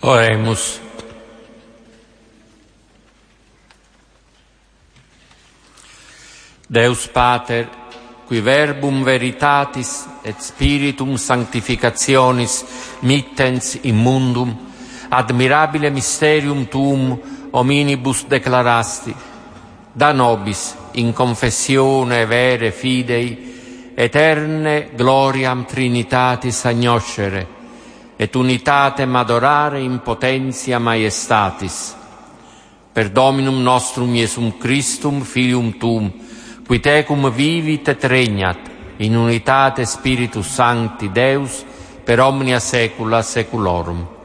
Oremus. Deus Pater, qui verbum veritatis et spiritum sanctificationis mittens in mundum, admirabile mysterium tuum hominibus declarasti, da nobis in confessione vere fidei eterne gloriam Trinitatis agnoscere, et unitatem adorare in potentia maiestatis. Per Dominum nostrum Iesum Christum, Filium Tuum, qui tecum vivit et regnat, in unitate Spiritus Sancti Deus, per omnia saecula saeculorum.